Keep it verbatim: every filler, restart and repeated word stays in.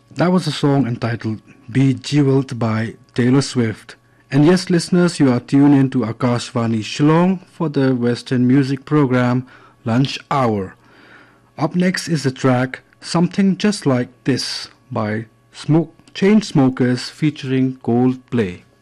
That was a song entitled Be Jeweled by Taylor Swift. And yes, listeners, you are tuned in to Akashvani Shillong for the Western music program Lunch Hour. Up next is the track Something Just Like This by Smoke Chainsmokers featuring Coldplay.